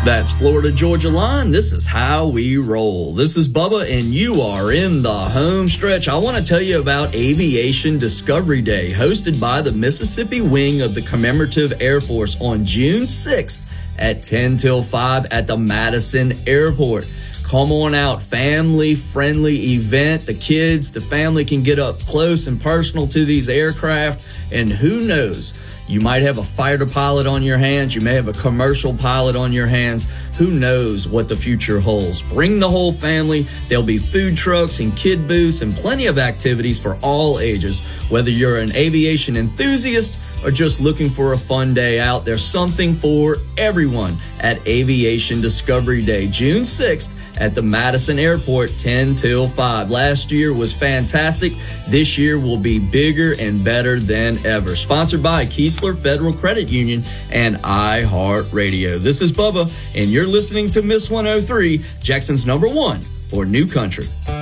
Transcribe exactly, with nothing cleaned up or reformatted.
That's Florida-Georgia line. This is how we roll. This is Bubba, and you are in the home stretch. I want to tell you about Aviation Discovery Day, hosted by the Mississippi wing of the Commemorative Air Force on June sixth at ten till five at the Madison Airport. Come on out, family-friendly event. The kids, the family can get up close and personal to these aircraft, and who knows, you might have a fighter pilot on your hands. You may have a commercial pilot on your hands. Who knows what the future holds? Bring the whole family. There'll be food trucks and kid booths and plenty of activities for all ages. Whether you're an aviation enthusiast or just looking for a fun day out, there's something for everyone at Aviation Discovery Day, June sixth at the Madison Airport, ten till five. Last year was fantastic. This year will be bigger and better than ever. Sponsored by Keesler Federal Credit Union and iHeartRadio. This is Bubba, and you're listening to Miss one oh three, Jackson's number one for New Country.